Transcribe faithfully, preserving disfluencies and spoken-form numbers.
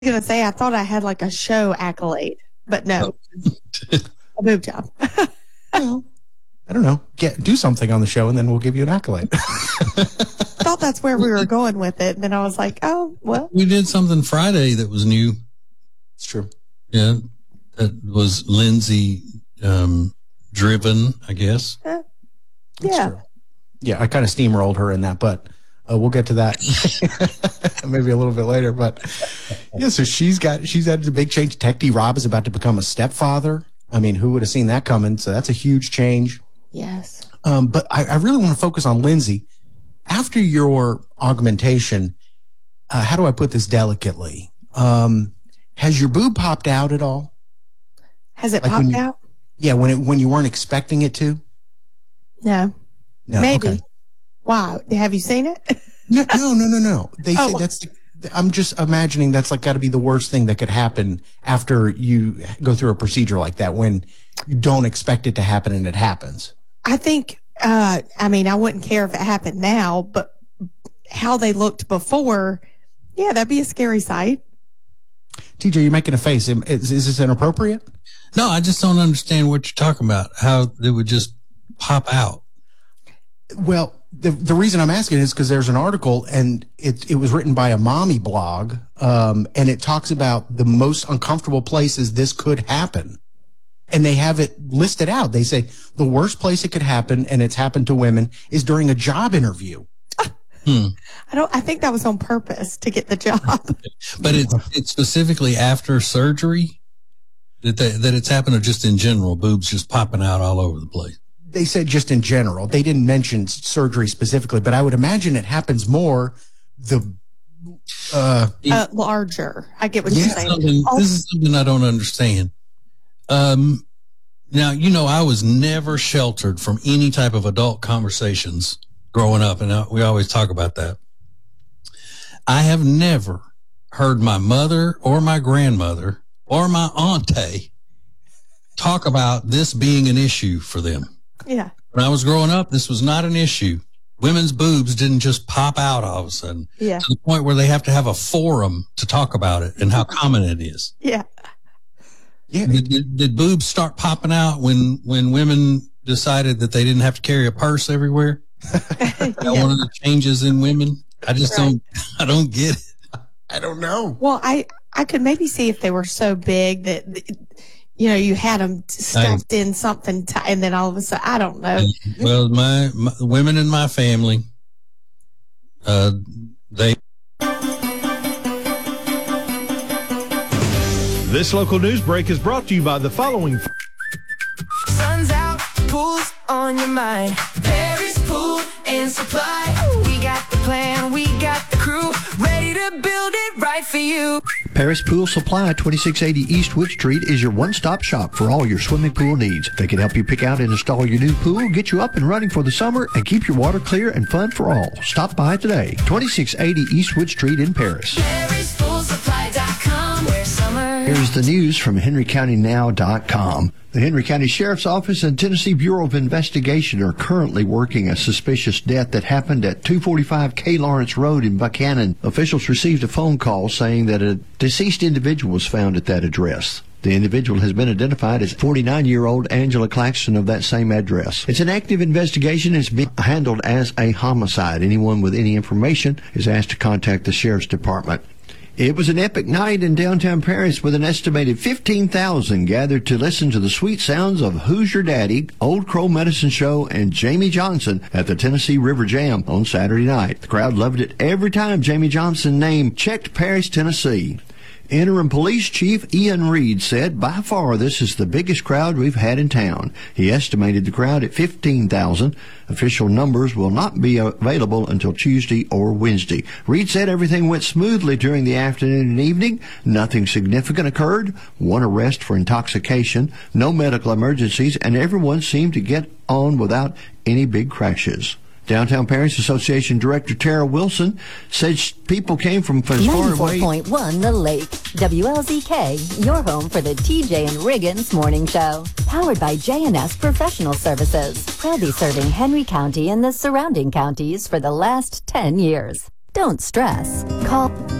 going to say, I thought I had like a show accolade, but no, a boob job. Well, I don't know. Get do something on the show, and then we'll give you an accolade. I thought that's where we were going with it. And then I was like, oh, well. We did something Friday that was new. It's true. Yeah. That was Lindsay um, driven, I guess. Uh, yeah. True. Yeah, I kind of steamrolled her in that, but uh, we'll get to that maybe a little bit later. But yeah, so she's got, she's had a big change. Tech D Rob is about to become a stepfather. I mean, who would have seen that coming? So that's a huge change. Yes. Um, but I, I really want to focus on Lindsay. After your augmentation, uh, how do I put this delicately? Um, has your boob popped out at all? Has it Like popped when you, out? Yeah, when it when you weren't expecting it to? No. No. Maybe. Okay. Wow. Have you seen it? No, no, no, no, no. They Oh. say that's the, I'm just imagining that's like got to be the worst thing that could happen after you go through a procedure like that, when you don't expect it to happen and it happens. I think, uh, I mean, I wouldn't care if it happened now, but how they looked before, yeah, that'd be a scary sight. T J, you're making a face. Is, is this inappropriate? No, I just don't understand what you're talking about, how it would just pop out. Well, the the reason I'm asking is because there's an article, and it it was written by a mommy blog, um, and it talks about the most uncomfortable places this could happen. And they have it listed out. They say the worst place it could happen, and it's happened to women, is during a job interview. Hmm. I don't, I think that was on purpose to get the job. But it's, it's specifically after surgery that they, that it's happened, or just in general, boobs just popping out all over the place? They said just in general. They didn't mention surgery specifically, but I would imagine it happens more the uh, uh larger. I get what Yeah. you're This is saying. something- Oh, this is something I don't understand. Um, now, you know, I was never sheltered from any type of adult conversations growing up, and I, we always talk about that. I have never heard my mother or my grandmother or my auntie talk about this being an issue for them. yeah. When I was growing up, this was not an issue. Women's boobs didn't just pop out all of a sudden Yeah. to the point where they have to have a forum to talk about it and how common it is. Yeah. yeah. Did, did, did boobs start popping out when, when women decided that they didn't have to carry a purse everywhere? That Yeah. one of the changes in women? I just Right. don't, I don't get it. I don't know. Well, I, I could maybe see if they were so big that, you know, you had them stuffed in something, t- and then all of a sudden, I don't know. Well, my, my women in my family, uh, they. This local news break is brought to you by the following. Sun's out, pool's on your mind. Paris Pool and Supply. We got the plan, we got the crew, ready to build it right for you. Paris Pool Supply, twenty-six eighty East Wood Street, is your one-stop shop for all your swimming pool needs. They can help you pick out and install your new pool, get you up and running for the summer, and keep your water clear and fun for all. Stop by today. twenty-six eighty East Wood Street in Paris. Paris Pool Supply dot com, where summer. Here's the news from Henry County Now dot com. The Henry County Sheriff's Office and Tennessee Bureau of Investigation are currently working a suspicious death that happened at two forty-five K Lawrence Road in Buchanan. Officials received a phone call saying that a deceased individual was found at that address. The individual has been identified as forty-nine-year-old Angela Claxton of that same address. It's an active investigation. It's being handled as a homicide. Anyone with any information is asked to contact the Sheriff's Department. It was an epic night in downtown Paris with an estimated fifteen thousand gathered to listen to the sweet sounds of Who's Your Daddy, Old Crow Medicine Show, and Jamie Johnson at the Tennessee River Jam on Saturday night. The crowd loved it every time Jamie Johnson's name checked Paris, Tennessee. Interim Police Chief Ian Reed said, by far this is the biggest crowd we've had in town. He estimated the crowd at fifteen thousand. Official numbers will not be available until Tuesday or Wednesday. Reed said everything went smoothly during the afternoon and evening. Nothing significant occurred. One arrest for intoxication, no medical emergencies, and everyone seemed to get on without any big crashes. Downtown Paris Association Director Tara Wilson said people came from as far away. ninety-four point one The Lake. W L Z K, your home for the T J and Riggins Morning Show. Powered by J and S Professional Services. Proudly serving Henry County and the surrounding counties for the last ten years. Don't stress. Call